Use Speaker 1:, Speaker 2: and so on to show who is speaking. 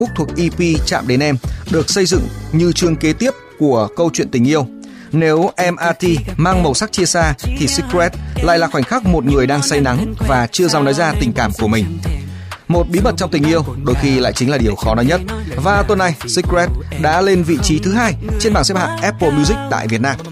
Speaker 1: thuộc EP Chạm Đến Em được xây dựng như chương kế tiếp của câu chuyện tình yêu. Nếu MRT mang màu sắc chia xa thì Secret lại là khoảnh khắc một người đang say nắng và chưa dám nói ra tình cảm của mình. Một bí mật trong tình yêu đôi khi lại chính là điều khó nói nhất. Và tuần này Secret đã lên vị trí thứ 2 trên bảng xếp hạng Apple Music tại Việt Nam.